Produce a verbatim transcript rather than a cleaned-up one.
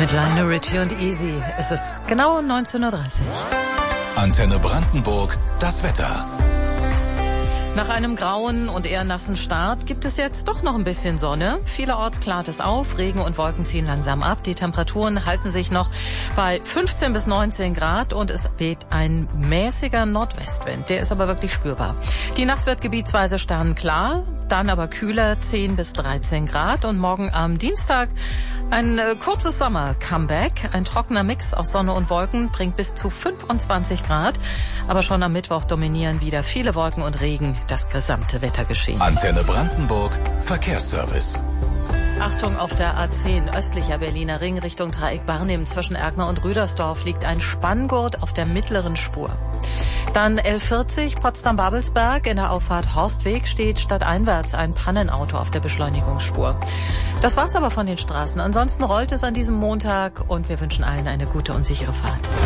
Mit Lionel Richie und Easy ist es genau neunzehn Uhr dreißig. Antenne Brandenburg, das Wetter. Nach einem grauen und eher nassen Start gibt es jetzt doch noch ein bisschen Sonne. Vielerorts klart es auf, Regen und Wolken ziehen langsam ab. Die Temperaturen halten sich noch bei fünfzehn bis neunzehn Grad und es weht ein mäßiger Nordwestwind. Der ist aber wirklich spürbar. Die Nacht wird gebietsweise sternenklar, dann aber kühler, zehn bis dreizehn Grad. Und morgen am Dienstag ein äh, kurzes Sommer-Comeback. Ein trockener Mix aus Sonne und Wolken bringt bis zu fünfundzwanzig Grad. Aber schon am Mittwoch dominieren wieder viele Wolken und Regen das gesamte Wettergeschehen. Antenne Brandenburg, Verkehrsservice. Achtung, auf der A zehn, östlicher Berliner Ring Richtung Dreieck Barnim zwischen Erkner und Rüdersdorf liegt ein Spanngurt auf der mittleren Spur. Dann L vierzig Potsdam-Babelsberg in der Auffahrt Horstweg steht stadteinwärts ein Pannenauto auf der Beschleunigungsspur. Das war's aber von den Straßen. Ansonsten rollt es an diesem Montag und wir wünschen allen eine gute und sichere Fahrt.